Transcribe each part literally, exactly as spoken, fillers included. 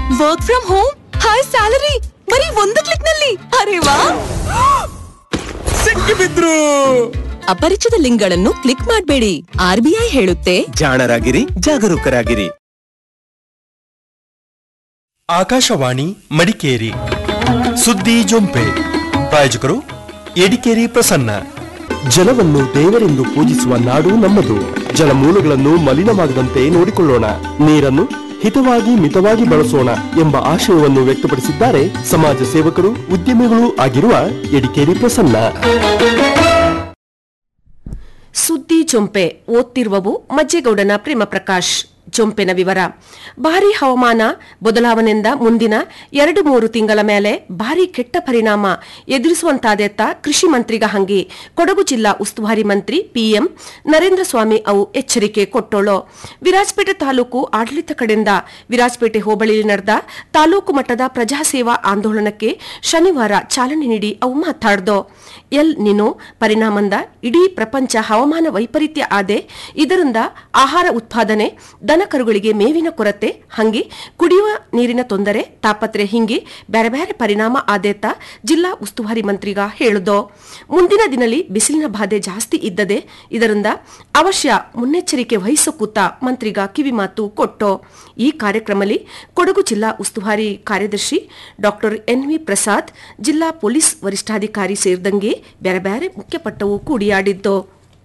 Work from home, high salary, ಬರೀ ಒಂದು click ನಲ್ಲಿ. ಅರೆ ವಾ, ಸಿಕ್ಕಿಬಿದ್ರು. ಅಪರಿಚಿತ ಲಿಂಕ್ಗಳನ್ನು ಕ್ಲಿಕ್ ಮಾಡಬೇಡಿ. ಆರ್ಬಿಐ ಹೇಳುತ್ತೆ, ಜಾಣರಾಗಿರಿ, ಜಾಗರೂಕರಾಗಿರಿ. ಆಕಾಶವಾಣಿ ಮಡಿಕೇರಿ ಸುದ್ದಿ ಜೊಂಪೆ. ಪ್ರಾಯೋಜಕರು ಎಡಿಕೇರಿ ಪ್ರಸನ್ನ. ಜಲವನ್ನು ದೇವರೆಂದು ಪೂಜಿಸುವ ನಾಡು ನಮ್ಮದು. ಜಲಮೂಲಗಳನ್ನು ಮಲಿನವಾಗದಂತೆ ನೋಡಿಕೊಳ್ಳೋಣ, ನೀರನ್ನು ಹಿತವಾಗಿ ಮಿತವಾಗಿ ಬಳಸೋಣ ಎಂಬ ಆಶಯವನ್ನು ವ್ಯಕ್ತಪಡಿಸಿದ್ದಾರೆ ಸಮಾಜ ಸೇವಕರು, ಉದ್ಯಮಿಗಳು ಆಗಿರುವ ಎಡಿಕೇರಿ ಪ್ರಸನ್ನ. ಸುದ್ದಿ ಜೊಂಪೆ ಓದ್ತಿರುವವು ಮಜ್ಜೇಗೌಡನ ಪ್ರೇಮ ಪ್ರಕಾಶ್. ಜೊಂಪೆನ ವಿವರ. ಭಾರೀ ಹವಾಮಾನ ಬದಲಾವಣೆಯಿಂದ ಮುಂದಿನ ಎರಡು ಮೂರು ತಿಂಗಳ ಮೇಲೆ ಭಾರೀ ಕೆಟ್ಟ ಪರಿಣಾಮ ಎದುರಿಸುವಂತಾದೆತ್ತ ಕೃಷಿ ಮಂತ್ರಿಗ ಹಂಗಿ ಕೊಡಗು ಜಿಲ್ಲಾ ಉಸ್ತುವಾರಿ ಮಂತ್ರಿ ಪಿಎಂ ನರೇಂದ್ರ ಸ್ವಾಮಿ ಅವು ಎಚ್ಚರಿಕೆ ಕೊಟ್ಟೋಳು. ವಿರಾಜಪೇಟೆ ತಾಲೂಕು ಆಡಳಿತ ಕಡೆಯಿಂದ ವಿರಾಜಪೇಟೆ ಹೋಬಳಿಯಲ್ಲಿ ನಡೆದ ತಾಲೂಕು ಮಟ್ಟದ ಪ್ರಜಾಸೇವಾ ಆಂದೋಲನಕ್ಕೆ ಶನಿವಾರ ಚಾಲನೆ ನೀಡಿ ಅವು ಮಾತಾಡ್ದೋ. ಎಲ್ ನಿನೋ ಪರಿಣಾಮದಿಂದ ಇಡೀ ಪ್ರಪಂಚ ಹವಾಮಾನ ವೈಪರೀತ್ಯ ಆದೆ. ಇದರಿಂದ ಆಹಾರ ಉತ್ಪಾದನೆ, ದನಕರುಗಳಿಗೆ ಮೇವಿನ ಕೊರತೆ, ಹಂಗೆ ಕುಡಿಯುವ ನೀರಿನ ತೊಂದರೆ, ತಾಪತ್ರೆ ಹಿಂಗೆ ಬೇರೆ ಬೇರೆ ಪರಿಣಾಮ ಆದೇತ ಜಿಲ್ಲಾ ಉಸ್ತುವಾರಿ ಮಂತ್ರಿಗ ಹೇಳುದೋ. ಮುಂದಿನ ದಿನದಲ್ಲಿ ಬಿಸಿಲಿನ ಬಾಧೆ ಜಾಸ್ತಿ ಇದ್ದದೆ. ಇದರಿಂದ ಅವಶ್ಯ ಮುನ್ನೆಚ್ಚರಿಕೆ ವಹಿಸಕೂತ ಮಂತ್ರಿಗ ಕಿವಿಮಾತು ಕೊಟ್ಟೋ. ಈ ಕಾರ್ಯಕ್ರಮದಲ್ಲಿ ಕೊಡಗು ಜಿಲ್ಲಾ ಉಸ್ತುವಾರಿ ಕಾರ್ಯದರ್ಶಿ ಡಾಕ್ಟರ್ ಎನ್ ವಿ ಪ್ರಸಾದ್, ಜಿಲ್ಲಾ ಪೊಲೀಸ್ ವರಿಷ್ಠಾಧಿಕಾರಿ ಸೇರಿದಂಗೆ ಬೇರೆ ಬೇರೆ ಮುಖ್ಯಪಟ್ಟವು ಕೂಡಿಯಾಡಿದ್ದು.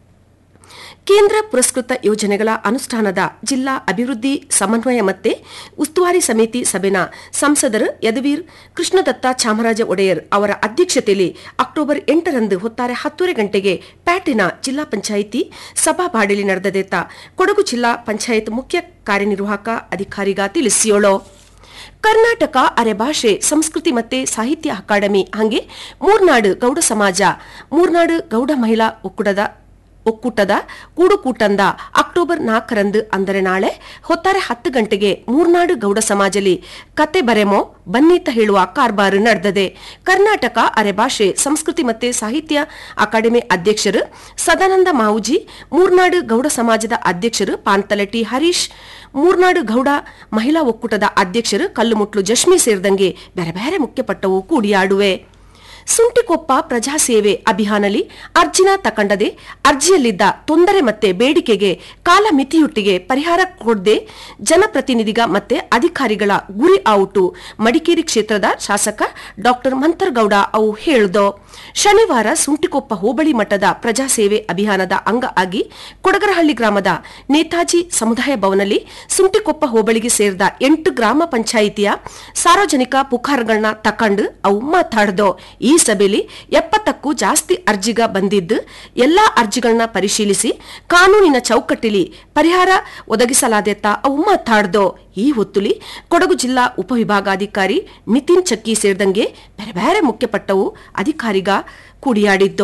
ಕೇಂದ್ರ ಪುರಸ್ಕೃತ ಯೋಜನೆಗಳ ಅನುಷ್ಠಾನದ ಜಿಲ್ಲಾ ಅಭಿವೃದ್ಧಿ ಸಮನ್ವಯ ಮತ್ತೆ ಉಸ್ತುವಾರಿ ಸಮಿತಿ ಸಭೆನ ಸಂಸದರು ಯದುವೀರ್ ಕೃಷ್ಣದತ್ತ ಚಾಮರಾಜ ಒಡೆಯರ್ ಅವರ ಅಧ್ಯಕ್ಷತೆಯಲ್ಲಿ ಅಕ್ಟೋಬರ್ ಎಂಟರಂದು ಹೊತ್ತಾರೆ ಹತ್ತೂವರೆ ಗಂಟೆಗೆ ಪ್ಯಾಟಿನ ಜಿಲ್ಲಾ ಪಂಚಾಯಿತಿ ಸಭಾಬಾಡಿಲಿ ನಡೆದದೆತ್ತ ಕೊಡಗು ಜಿಲ್ಲಾ ಪಂಚಾಯತ್ ಮುಖ್ಯ ಕಾರ್ಯನಿರ್ವಾಹಕ ಅಧಿಕಾರಿಗ ತಿಳಿಸಿಯೋಳು. ಕರ್ನಾಟಕ ಅರೆಭಾಷೆ ಸಂಸ್ಕೃತಿ ಮತ್ತೆ ಸಾಹಿತ್ಯ ಅಕಾಡೆಮಿ ಹಂಗೆ ಮೂರ್ನಾಡು ಗೌಡ ಸಮಾಜ, ಮೂರ್ನಾಡು ಗೌಡ ಮಹಿಳಾ ಒಕ್ಕೂಟದ ಒಕ್ಕೂಟದ ಕೂಡುಕೂಟಂದ ಅಕ್ಟೋಬರ್ ನಾಲ್ಕರಂದು ಅಂದರೆ ನಾಳೆ ಹೊತ್ತಾರೆ ಹತ್ತು ಗಂಟೆಗೆ ಮೂರ್ನಾಡು ಗೌಡ ಸಮಾಜಲಿ ಕತೆ ಬರೆಮೋ ಬನ್ನೀತ ಹೇಳುವ ಕಾರ್ಬಾರು ನಡೆದದೆ. ಕರ್ನಾಟಕ ಅರೆಭಾಷೆ ಸಂಸ್ಕೃತಿ ಮತ್ತೆ ಸಾಹಿತ್ಯ ಅಕಾಡೆಮಿ ಅಧ್ಯಕ್ಷರು ಸದಾನಂದ ಮಾವುಜಿ, ಮೂರ್ನಾಡು ಗೌಡ ಸಮಾಜದ ಅಧ್ಯಕ್ಷರು ಪಾಂತಲಟಿ ಹರೀಶ್, ಮೂರ್ನಾಡು ಗೌಡ ಮಹಿಳಾ ಒಕ್ಕೂಟದ ಅಧ್ಯಕ್ಷರು ಕಲ್ಲುಮುಟ್ಲು ಜಶ್ಮಿ ಸೇರಿದಂಗೆ ಬೇರೆ ಬೇರೆ ಮುಖ್ಯಪಟ್ಟವು ಕೂಡಿಯಾಡುವೆ. ಸುಂಟಿಕೊಪ್ಪ ಪ್ರಜಾಸೇವೆ ಅಭಿಯಾನದಲ್ಲಿ ಅರ್ಜಿನ ತಕಂಡದೆ ಅರ್ಜಿಯಲ್ಲಿದ್ದ ತೊಂದರೆ ಮತ್ತೆ ಬೇಡಿಕೆಗೆ ಕಾಲ ಮಿತಿಯೊಟ್ಟಿಗೆ ಪರಿಹಾರ ಕೊಡದೆ ಜನಪ್ರತಿನಿಧಿಗ ಮತ್ತೆ ಅಧಿಕಾರಿಗಳ ಗುರಿ ಔಟು ಮಡಿಕೇರಿ ಕ್ಷೇತ್ರದ ಶಾಸಕ ಡಾಕ್ಟರ್ ಮಂತರ್ಗೌಡ ಅವು ಹೇಳಿದೋ. ಶನಿವಾರ ಸುಂಟಿಕೊಪ್ಪ ಹೋಬಳಿ ಮಟ್ಟದ ಪ್ರಜಾಸೇವೆ ಅಭಿಯಾನದ ಅಂಗ ಆಗಿ ಕೊಡಗರಹಳ್ಳಿ ಗ್ರಾಮದ ನೇತಾಜಿ ಸಮುದಾಯ ಭವನದಲ್ಲಿ ಸುಂಟಿಕೊಪ್ಪ ಹೋಬಳಿಗೆ ಸೇರಿದ ಎಂಟು ಗ್ರಾಮ ಪಂಚಾಯಿತಿಯ ಸಾರ್ವಜನಿಕ ಪುಕಾರ್ಗಳನ್ನ ತಕಂಡು ಅವು ಮಾತಾಡ್ದೋ. ಈ ಸಭೆಯಲ್ಲಿ ಎಪ್ಪತ್ತಕ್ಕೂ ಜಾಸ್ತಿ ಅರ್ಜಿಗ ಬಂದಿದ್ದು ಎಲ್ಲಾ ಅರ್ಜಿಗಳನ್ನ ಪರಿಶೀಲಿಸಿ ಕಾನೂನಿನ ಚೌಕಟ್ಟಿಲಿ ಪರಿಹಾರ ಒದಗಿಸಲಾದೆತ್ತ ಅವು ಮಾತಾಡ್ದೋ. ಈ ಹೊತ್ತುಲಿ ಕೊಡಗು ಜಿಲ್ಲಾ ಉಪವಿಭಾಗಾಧಿಕಾರಿ ನಿತಿನ್ ಚಕ್ಕಿ ಸೇರಿದಂಗೆ ಬೇರೆ ಬೇರೆ ಮುಖ್ಯಪಟ್ಟವು ಅಧಿಕಾರಿಗ ಕೂಡಿಯಾಡಿದ್ದು.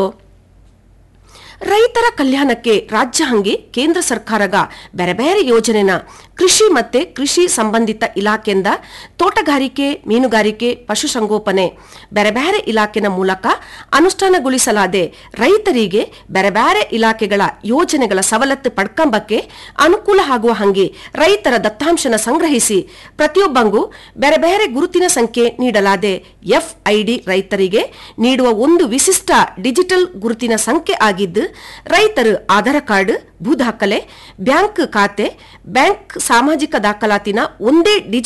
ರೈತರ ಕಲ್ಯಾಣಕ್ಕೆ ರಾಜ್ಯ ಹಂಗೆ ಕೇಂದ್ರ ಸರ್ಕಾರಗ ಬೇರೆ ಬೇರೆ ಯೋಜನೆನ ಕೃಷಿ ಮತ್ತೆ ಕೃಷಿ ಸಂಬಂಧಿತ ಇಲಾಖೆಯಿಂದ ತೋಟಗಾರಿಕೆ, ಮೀನುಗಾರಿಕೆ, ಪಶುಸಂಗೋಪನೆ ಬೇರೆ ಬೇರೆ ಇಲಾಖೆನ ಮೂಲಕ ಅನುಷ್ಠಾನಗೊಳಿಸಲಾದೆ ರೈತರಿಗೆ ಬೇರೆ ಬೇರೆ ಇಲಾಖೆಗಳ ಯೋಜನೆಗಳ ಸವಲತ್ತು ಪಡ್ಕಂಬಕ್ಕೆ ಅನುಕೂಲ ಆಗುವ ಹಂಗೆ ರೈತರ ದತ್ತಾಂಶನ ಸಂಗ್ರಹಿಸಿ ಪ್ರತಿಯೊಬ್ಬಂಗೂ ಬೇರೆ ಬೇರೆ ಗುರುತಿನ ಸಂಖ್ಯೆ ನೀಡಲಾದೆ. ಎಫ್ಐಡಿ ರೈತರಿಗೆ ನೀಡುವ ಒಂದು ವಿಶಿಷ್ಟ ಡಿಜಿಟಲ್ ಗುರುತಿನ ಸಂಖ್ಯೆ ಆಗಿದ್ದು ರೈತರು ಆಧಾರ್ ಕಾರ್ಡ್, ಭೂ ದಾಖಲೆ, ಬ್ಯಾಂಕ್ ಖಾತೆ, ಬ್ಯಾಂಕ್ ಸಾಮಾಜಿಕ ದಾಖಲಾತಿನ ಒಂದೇ